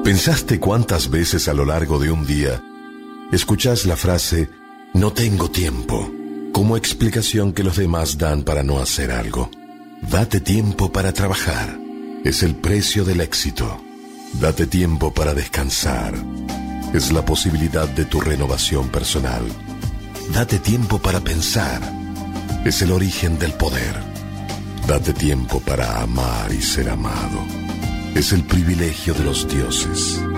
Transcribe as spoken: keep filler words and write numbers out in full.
¿Pensaste cuántas veces a lo largo de un día escuchás la frase "no tengo tiempo" como explicación que los demás dan para no hacer algo? Date tiempo para trabajar. Es el precio del éxito. Date tiempo para descansar. Es la posibilidad de tu renovación personal. Date tiempo para pensar. Es el origen del poder. Date tiempo para amar y ser amado. Es el privilegio de los dioses.